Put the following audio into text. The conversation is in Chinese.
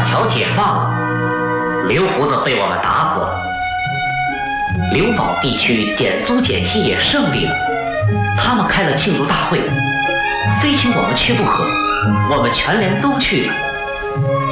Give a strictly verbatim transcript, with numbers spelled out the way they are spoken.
桥解放了，刘胡子被我们打死了。刘保地区减租减息也胜利了，他们开了庆祝大会，非请我们去不可，我们全连都去了。